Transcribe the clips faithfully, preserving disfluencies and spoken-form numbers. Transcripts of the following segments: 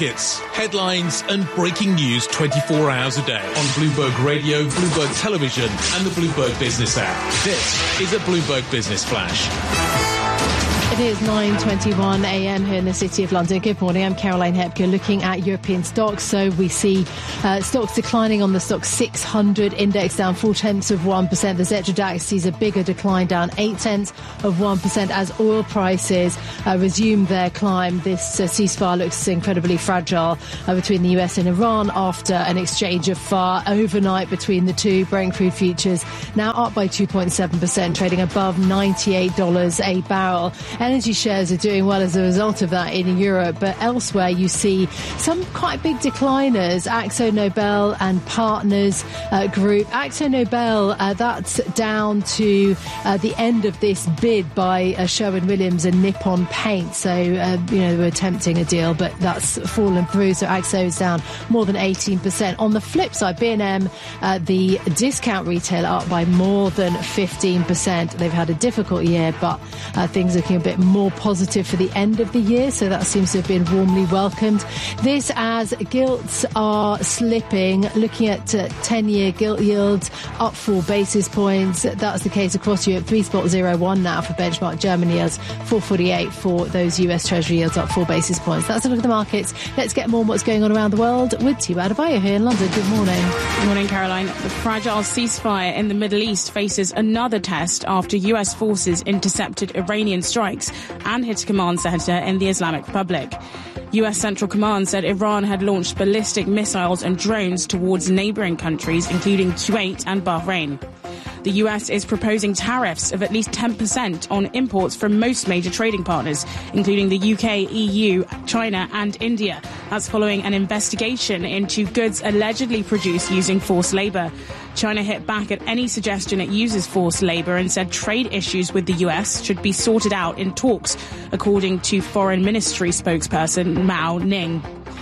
markets, headlines and breaking news twenty-four hours a day on Bloomberg Radio, Bloomberg Television and the Bloomberg Business app. This is a Bloomberg Business Flash. It is nine twenty-one a m here in the City of London. Good morning, I'm Caroline Hepker looking at European stocks. So we see uh, stocks declining on the stock six hundred index, down four tenths of one percent. The Xetra DAX sees a bigger decline, down eight tenths of one percent as oil prices uh, resume their climb. This uh, ceasefire looks incredibly fragile uh, between the U S and Iran after an exchange of fire overnight between the two. Brent crude futures now up by two point seven percent, trading above ninety-eight dollars a barrel. Energy shares are doing well as a result of that in Europe, but elsewhere you see some quite big decliners. Akzo Nobel and Partners uh, Group. Akzo Nobel, uh, that's down to uh, the end of this bid by uh, Sherwin-Williams and Nippon Paint. So, uh, you know, they were attempting a deal, but that's fallen through. So Akzo is down more than eighteen percent. On the flip side, B and M, uh, the discount retailer, up by more than fifteen percent. They've had a difficult year, but uh, things are looking a bit more positive for the end of the year, so that seems to have been warmly welcomed. This as gilts are slipping, looking at uh, ten-year gilt yields up four basis points. That's the case across Europe, three point oh one now for benchmark Germany, as four forty-eight for those U S Treasury yields, up four basis points. That's a look at the markets. Let's get more on what's going on around the world with Tiwa Adebayo here in London. Good morning. Good morning, Caroline. The fragile ceasefire in the Middle East faces another test after U S forces intercepted Iranian strikes and hit a command centre in the Islamic Republic. U S Central Command said Iran had launched ballistic missiles and drones towards neighbouring countries, including Kuwait and Bahrain. The U S is proposing tariffs of at least ten percent on imports from most major trading partners, including the U K, E U, China and India. That's following an investigation into goods allegedly produced using forced labour. China hit back at any suggestion it uses forced labour and said trade issues with the U S should be sorted out in talks, according to Foreign Ministry spokesperson Mao Ning.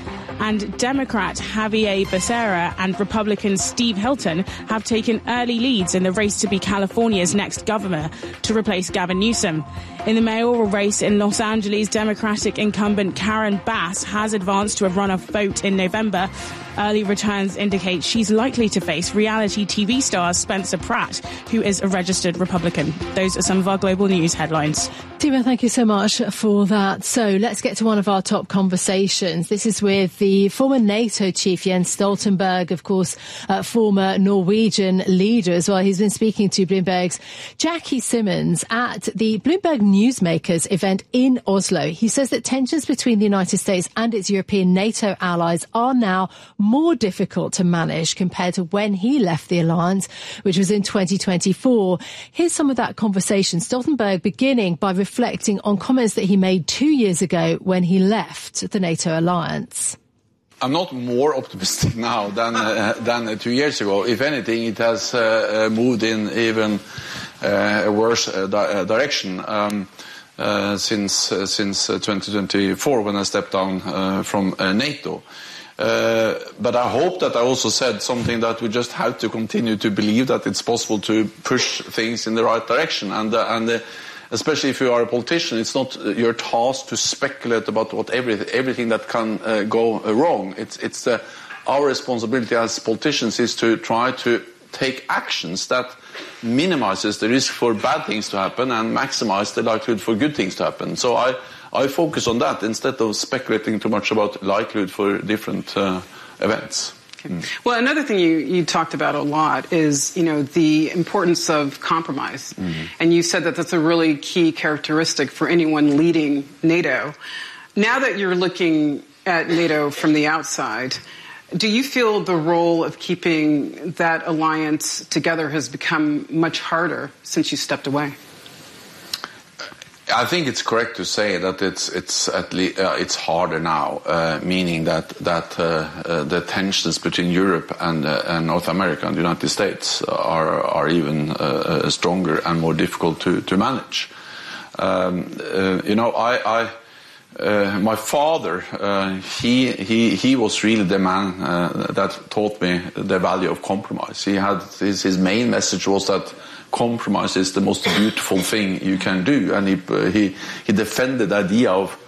And Democrat Javier Becerra and Republican Steve Hilton have taken early leads in the race to be California's next governor to replace Gavin Newsom. In the mayoral race in Los Angeles, Democratic incumbent Karen Bass has advanced to a runoff vote in November. Early returns indicate she's likely to face reality T V star Spencer Pratt, who is a registered Republican. Those are some of our global news headlines. Tima, thank you so much for that. So let's get to one of our top conversations. This is with the former NATO chief, Jens Stoltenberg, of course, uh, former Norwegian leader as well. He's been speaking to Bloomberg's Jackie Simmons at the Bloomberg Newsmakers event in Oslo. He says that tensions between the United States and its European NATO allies are now more difficult to manage compared to when he left the alliance, which was in twenty twenty-four. Here's some of that conversation. Stoltenberg beginning by reflecting on comments that he made two years ago when he left the NATO alliance. I'm not more optimistic now than uh, than two years ago. If anything, it has uh, moved in even uh, a worse uh, di- direction um, uh, since uh, since uh, twenty twenty-four, when I stepped down uh, from uh, NATO. Uh, but I hope that I also said something that we just have to continue to believe that it's possible to push things in the right direction. And, uh, and uh, especially if you are a politician, it's not your task to speculate about what every, everything that can uh, go uh, wrong. It's, it's uh, our responsibility as politicians is to try to take actions that minimizes the risk for bad things to happen and maximize the likelihood for good things to happen. So I I focus on that instead of speculating too much about likelihood for different uh, events. Okay. Mm. Well, another thing you, you talked about a lot is, you know, the importance of compromise. Mm-hmm. And you said that that's a really key characteristic for anyone leading NATO. Now that you're looking at NATO from the outside, do you feel the role of keeping that alliance together has become much harder since you stepped away? I think it's correct to say that it's it's at least uh, it's harder now, uh, meaning that that uh, uh, the tensions between Europe and, uh, and North America and the United States are are even uh, stronger and more difficult to to manage. Um, uh, you know, I. I Uh, my father, uh, he he he was really the man uh, that taught me the value of compromise. He had his, his main message was that compromise is the most beautiful thing you can do, and he he he defended the idea of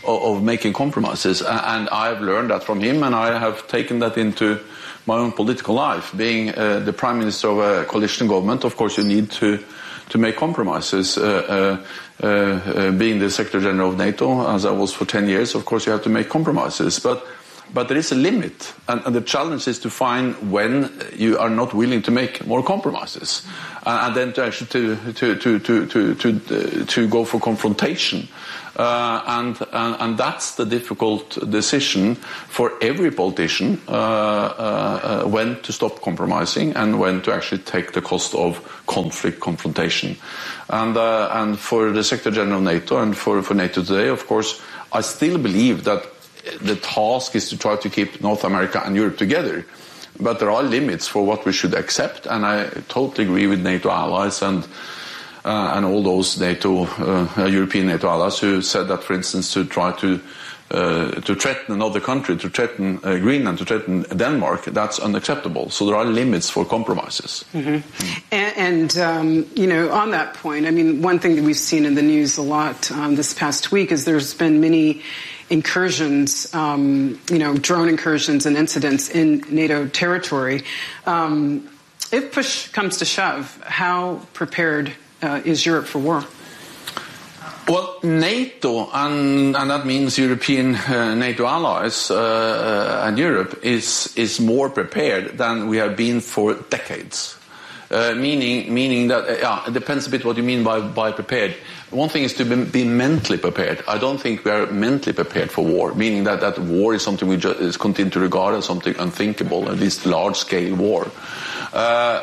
of, of making compromises. And I've learned that from him, and I have taken that into my own political life. Being uh, the prime minister of a coalition government, of course, you need to to make compromises. Uh, uh, uh, being the Secretary General of NATO, as I was for ten years, of course, you have to make compromises. But But there is a limit, and, and the challenge is to find when you are not willing to make more compromises, uh, and then to actually to to to to to to, uh, to go for confrontation, uh, and, and and that's the difficult decision for every politician, uh, uh, uh, when to stop compromising and when to actually take the cost of conflict confrontation, and uh, and for the Secretary General of NATO and for for NATO today, of course, I still believe that the task is to try to keep North America and Europe together. But there are limits for what we should accept, and I totally agree with NATO allies and uh, and all those NATO, uh, European NATO allies who said that, for instance, to try to uh, to threaten another country, to threaten uh, Greenland, to threaten Denmark, that's unacceptable. So there are limits for compromises. Mm-hmm. And, and um, you know, on that point, I mean, one thing that we've seen in the news a lot um, this past week is there's been many incursions, um, you know, drone incursions and incidents in NATO territory. Um, if push comes to shove, how prepared uh, is Europe for war? Well, NATO, and, and that means European uh, NATO allies uh, uh, and Europe, is, is more prepared than we have been for decades. Uh, meaning, meaning that, uh, yeah, it depends a bit what you mean by, by prepared. One thing is to be, be mentally prepared. I don't think we are mentally prepared for war, meaning that, that war is something we just continue to regard as something unthinkable, at least large-scale war. Uh, uh,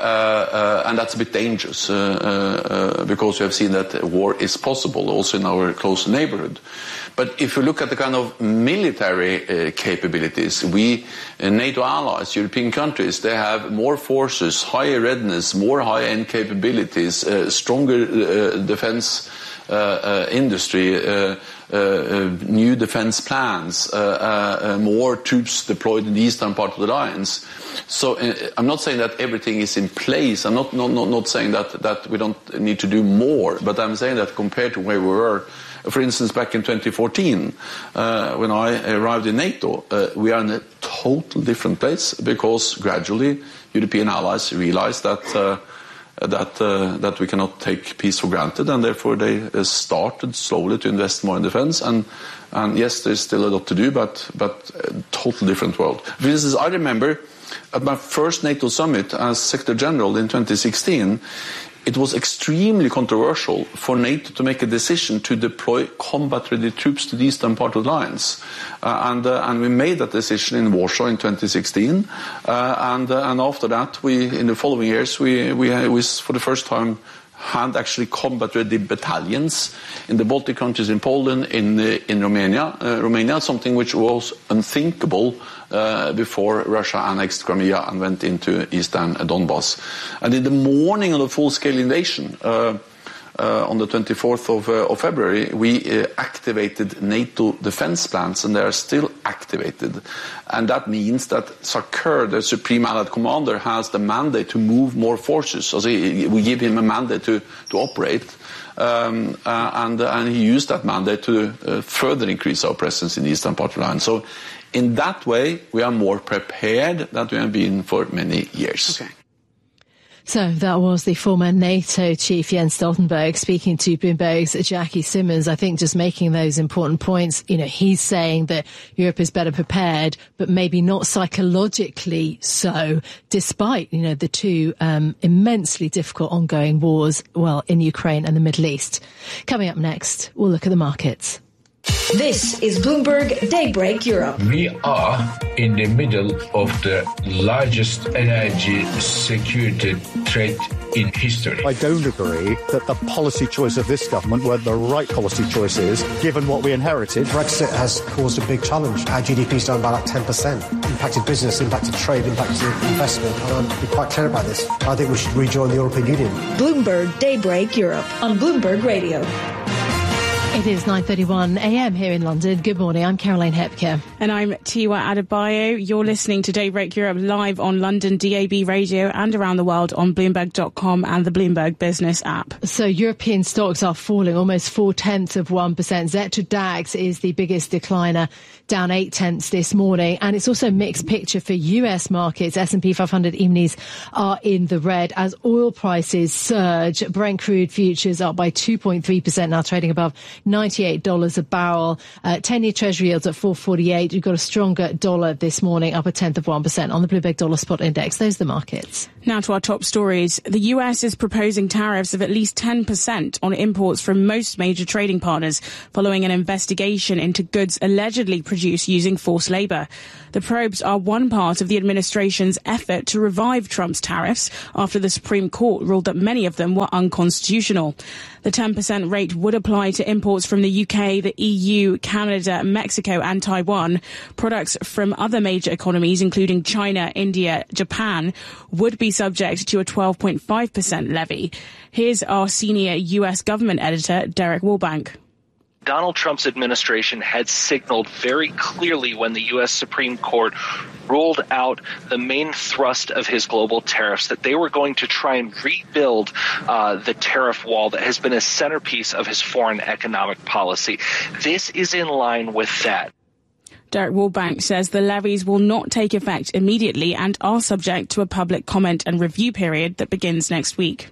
uh, and that's a bit dangerous, uh, uh, because we have seen that war is possible also in our close neighborhood. But if you look at the kind of military uh, capabilities, we, uh, NATO allies, European countries, they have more forces, higher readiness, more high-end capabilities, uh, stronger uh, defense uh, uh, industry, uh, uh, uh, new defense plans, uh, uh, uh, more troops deployed in the eastern part of the alliance. So uh, I'm not saying that everything is in place. I'm not, not, not, not saying that, that we don't need to do more, but I'm saying that compared to where we were, for instance, back in twenty fourteen, uh, when I arrived in NATO, uh, we are in a total different place because gradually European allies realized that uh, that uh, that we cannot take peace for granted, and therefore they uh, started slowly to invest more in defense. And and yes, there's still a lot to do, but but a total different world. For instance, I remember at my first NATO summit as Secretary General in twenty sixteen. It was extremely controversial for NATO to make a decision to deploy combat-ready troops to the eastern part of the alliance, uh, and uh, and we made that decision in Warsaw in twenty sixteen, uh, and uh, and after that, we in the following years we we, we for the first time had actually combat-ready battalions in the Baltic countries, in Poland, in uh, in Romania, uh, Romania, something which was unthinkable uh, before Russia annexed Crimea and went into eastern Donbass. And in the morning of the full-scale invasion, uh, uh, on the twenty-fourth of, uh, of February, we uh, activated NATO defense plans, and they are still activated. And that means that SACEUR, the Supreme Allied Commander, has the mandate to move more forces. So we give him a mandate to, to operate, um, uh, and, uh, and he used that mandate to uh, further increase our presence in the eastern part of the line. So in that way, we are more prepared than we have been for many years. Okay. So that was the former NATO chief Jens Stoltenberg speaking to Bloomberg's Jackie Simmons. I think just making those important points. You know, he's saying that Europe is better prepared, but maybe not psychologically so, despite, you know, the two um, immensely difficult ongoing wars, well, in Ukraine and the Middle East. Coming up next, we'll look at the markets. This is Bloomberg Daybreak Europe. We are in the middle of the largest energy security threat in history. I don't agree that the policy choice of this government were the right policy choices, given what we inherited. Brexit has caused a big challenge. Our G D P is down by like ten percent. Impacted business, impacted trade, impacted investment. And I'm quite clear about this. I think we should rejoin the European Union. Bloomberg Daybreak Europe on Bloomberg Radio. It is nine thirty-one a m here in London. Good morning, I'm Caroline Hepker. And I'm Tiwa Adebayo. You're listening to Daybreak Europe live on London D A B radio and around the world on Bloomberg dot com and the Bloomberg Business app. So European stocks are falling almost four-tenths of one percent. Xetra DAX is the biggest decliner, down eight-tenths this morning. And it's also a mixed picture for U S markets. S and P five hundred E minis are in the red as oil prices surge. Brent crude futures up by two point three percent, now trading above ninety-eight dollars a barrel. Uh, ten-year Treasury yields at four forty-eight. You've got a stronger dollar this morning, up a tenth of one percent on the Bloomberg Dollar Spot Index. Those are the markets. Now to our top stories. The U S is proposing tariffs of at least ten percent on imports from most major trading partners following an investigation into goods allegedly produced using forced labour. The probes are one part of the administration's effort to revive Trump's tariffs after the Supreme Court ruled that many of them were unconstitutional. The ten percent rate would apply to imports from the U K, the E U, Canada, Mexico and Taiwan. Products from other major economies, including China, India, Japan, would be subject to a twelve point five percent levy. Here's our senior U S government editor, Derek Wallbank. Donald Trump's administration had signaled very clearly when the U S Supreme Court ruled out the main thrust of his global tariffs that they were going to try and rebuild uh, the tariff wall that has been a centerpiece of his foreign economic policy. This is in line with that. Derek Wallbank says the levies will not take effect immediately and are subject to a public comment and review period that begins next week.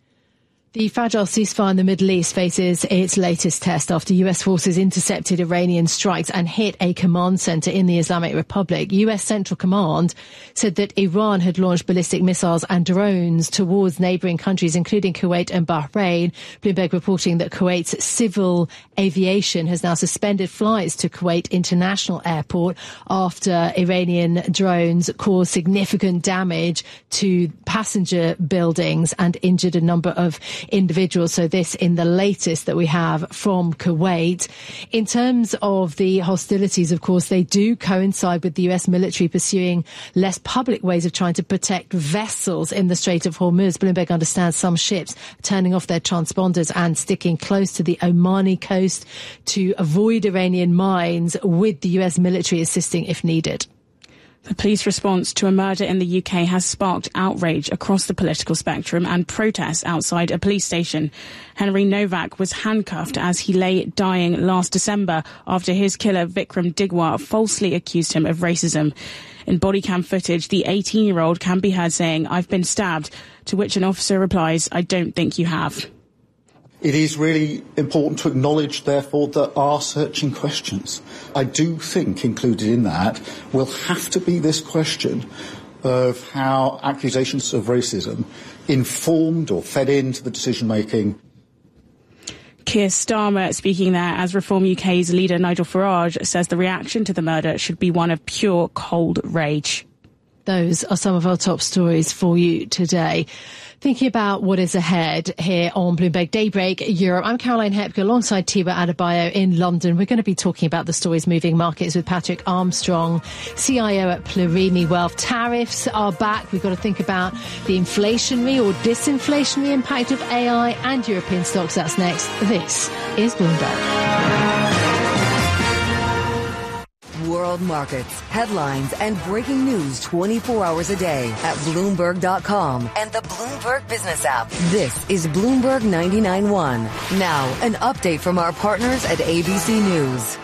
The fragile ceasefire in the Middle East faces its latest test after U S forces intercepted Iranian strikes and hit a command center in the Islamic Republic. U S Central Command said that Iran had launched ballistic missiles and drones towards neighbouring countries, including Kuwait and Bahrain. Bloomberg reporting that Kuwait's civil aviation has now suspended flights to Kuwait International Airport after Iranian drones caused significant damage to passenger buildings and injured a number of individuals. So this in the latest that we have from Kuwait. In terms of the hostilities, of course, they do coincide with the U S military pursuing less public ways of trying to protect vessels in the Strait of Hormuz. Bloomberg understands some ships turning off their transponders and sticking close to the Omani coast to avoid Iranian mines, with the U S military assisting if needed. The police response to a murder in the U K has sparked outrage across the political spectrum and protests outside a police station. Henry Novak was handcuffed as he lay dying last December after his killer Vikram Digwa falsely accused him of racism. In body cam footage, the eighteen-year-old can be heard saying, "I've been stabbed," to which an officer replies, "I don't think you have." It is really important to acknowledge, therefore, there are searching questions. I do think included in that will have to be this question of how accusations of racism informed or fed into the decision-making. Keir Starmer, speaking there as Reform U K's leader Nigel Farage, says the reaction to the murder should be one of pure cold rage. Those are some of our top stories for you today. Thinking about what is ahead here on Bloomberg Daybreak Europe, I'm Caroline Hepker alongside Tiwa Adebayo in London. We're going to be talking about the stories moving markets with Patrick Armstrong, C I O at Plurimi Wealth. Tariffs are back. We've got to think about the inflationary or disinflationary impact of A I and European stocks. That's next. This is Bloomberg. World markets, headlines, and breaking news twenty-four hours a day at Bloomberg dot com and the Bloomberg Business app. This is Bloomberg ninety-nine point one. Now, an update from our partners at A B C News.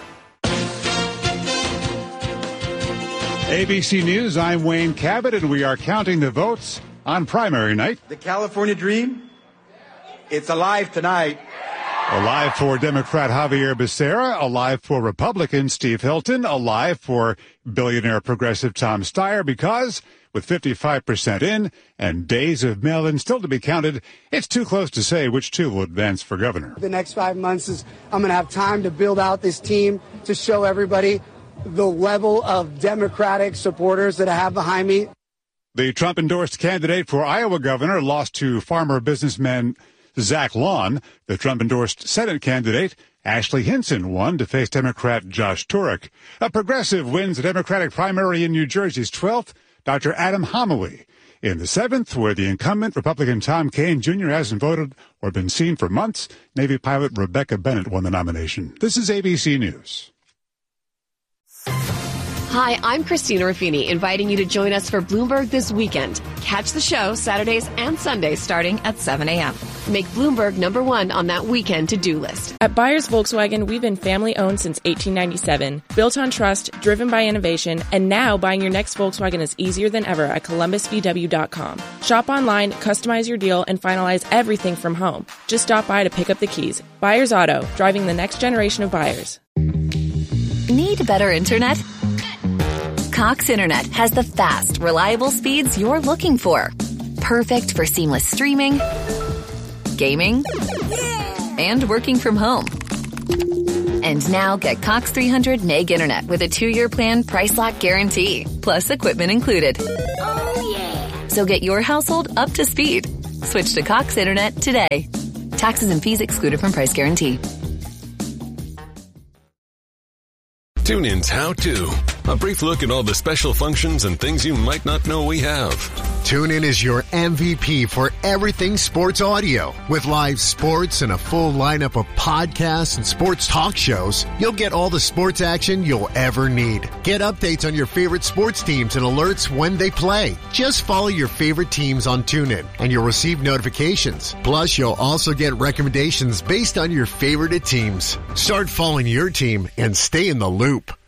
A B C News, I'm Wayne Cabot, and we are counting the votes on primary night. The California dream, it's alive tonight. Alive for Democrat Javier Becerra, alive for Republican Steve Hilton, alive for billionaire progressive Tom Steyer, because with fifty-five percent in and days of mail-in still to be counted, it's too close to say which two will advance for governor. The next five months is I'm going to have time to build out this team to show everybody the level of Democratic supporters that I have behind me. The Trump-endorsed candidate for Iowa governor lost to farmer businessman Zach Lawn. The Trump-endorsed Senate candidate, Ashley Hinson, won to face Democrat Josh Turek. A progressive wins the Democratic primary in New Jersey's twelfth, Doctor Adam Homoly. In the seventh, where the incumbent Republican Tom Kean Junior hasn't voted or been seen for months, Navy pilot Rebecca Bennett won the nomination. This is A B C News. Hi, I'm Christina Ruffini, inviting you to join us for Bloomberg This Weekend. Catch the show Saturdays and Sundays starting at seven a.m. Make Bloomberg number one on that weekend to-do list. At Byers Volkswagen, we've been family-owned since eighteen ninety-seven, built on trust, driven by innovation, and now buying your next Volkswagen is easier than ever at columbus v w dot com. Shop online, customize your deal, and finalize everything from home. Just stop by to pick up the keys. Byers Auto, driving the next generation of buyers. Need better internet? Cox Internet has the fast, reliable speeds you're looking for. Perfect for seamless streaming, gaming, and working from home. And now get Cox three hundred meg internet with a two-year plan price lock guarantee, plus equipment included. Oh, yeah. So get your household up to speed. Switch to Cox Internet today. Taxes and fees excluded from price guarantee. TuneIn's How To. A brief look at all the special functions and things you might not know we have. TuneIn is your M V P for everything sports audio. With live sports and a full lineup of podcasts and sports talk shows, you'll get all the sports action you'll ever need. Get updates on your favorite sports teams and alerts when they play. Just follow your favorite teams on TuneIn and you'll receive notifications. Plus, you'll also get recommendations based on your favorite teams. Start following your team and stay in the loop.